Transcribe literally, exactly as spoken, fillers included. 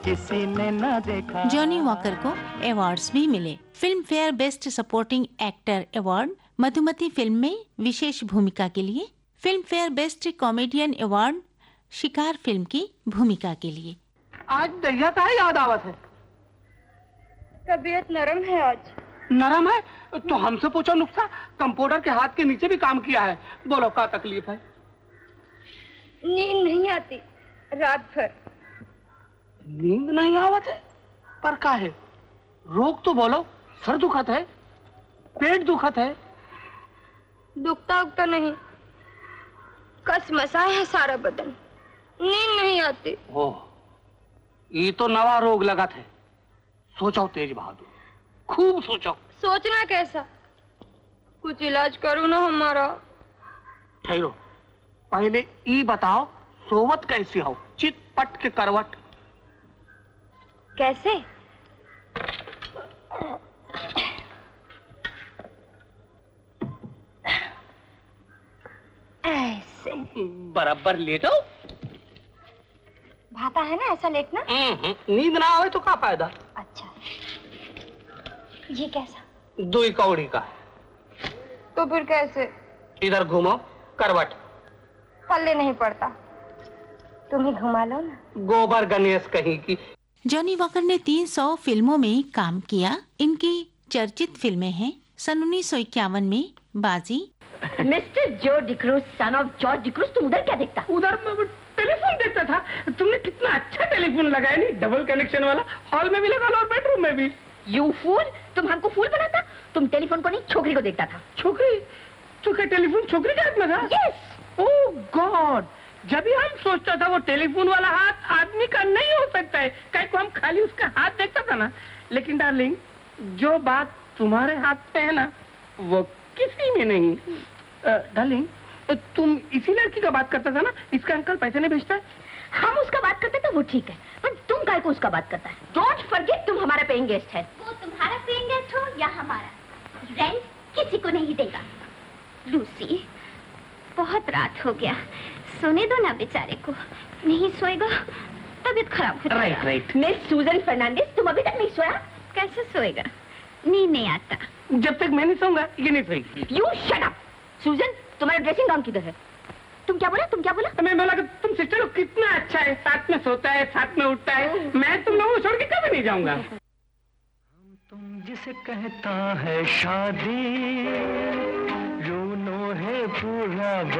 किसी ने ना देखा। जॉनी वॉकर को अवार्ड्स भी मिले। Film fair best supporting actor award Madhumati film में विशेष भूमिका के लिए, film fair best comedian award शिकार फिल्म की भूमिका के लिए। आज दहिया का है याद आवत है। तबीयत नरम है आज। नरम है तो हमसे पूछो नुक्सा। कंप्यूटर के हाथ के नीचे भी काम किया है। बोलो क्या तकलीफ है? नींद नहीं आती रात भर। नींद नहीं आवत है पर का है? रोग तो बोलो। सर दुखत है, पेट दुखत है? दुखता उगता नहीं, कसमसा है सारा बदन, नींद नहीं आती। ओह, ये तो नवा रोग लगत है। सोचो तेज बहादुर, खूब सोचो। सोचना कैसा? कुछ इलाज करो ना हमारा। ठहरो, पहले ई बताओ सोवत कैसी हो? चित पट के करवट। कैसे? ऐसे बराबर लेटो। भाता है ना ऐसा लेटना? नींद ना आवे तो क्या फायदा? अच्छा, ये कैसा? दो कौड़ी का। तो फिर कैसे? इधर घूमो, करवट। पल्ले नहीं पड़ता, तुम ही घुमा लो ना। गोबर गणेश कहीं की। जॉनी वॉकर ने तीन सौ फिल्मों में काम किया। इनकी चर्चित फिल्में हैं सन उन्नीस सौ इक्यावन में बाजी। मिस्टर जो D'Cruz, son of George D'Cruz, तुम उधर क्या देखता? उधर टेलीफोन देखता था। तुमने कितना अच्छा टेलीफोन लगाया, नहीं डबल कनेक्शन वाला, हॉल में भी लगा लो और बेडरूम में भी। यू फूल, तुम हमको फूल बनाता? तुम टेलीफोन को नहीं छोकरी को देखता था। छोकरी? तो क्या टेलीफोन छोकरी के हाथ में था? यस। ओह गॉड, जब भी हम सोचता था वो टेलीफोन वाला हाथ आदमी का नहीं हो सकता है, कहीं को हम खाली उसका हाथ देखता था ना। लेकिन डार्लिंग, जो बात तुम्हारे हाथ में है ना, वो किसी में नहीं। डार्लिंग, तुम इसी लड़की का बात करता था ना, इसका अंकल पैसे नहीं भेजता है? हम उसका बात करते तो वो ठीक है, पर तुम काय को उसका बात करता है? डोंट फॉरगेट, तुम हमारा पेइंग गेस्ट है। वो तुम्हारा पेइंग गेस्ट हो या हमारा, रेंट किसी को नहीं देगा। लूसी, बहुत रात हो गया, सोने दो ना बेचारे को। नहीं सोएगा तबीयत खराब हो जाएगी। Right right. मिस सूजन फर्नांडिस, तुम अभी तक नहीं सोया? कैसे सोएगा? नींद नहीं आता। जब तक मैं नहीं सोऊंगा ये नहीं सोएगी। You shut up. सूजन, तुम्हारा ड्रेसिंग गाउन किधर है? तुम क्या बोला? तुम क्या बोला? मैं बोला कि तुम सिस्टर लोग कितना अच्छा है, साथ में सोता है, साथ में उठता है। मैं तुम लोगों को छोड़ के कभी नहीं जाऊंगा। हम तुम जिसे कहता है शादी, यूं है पूरा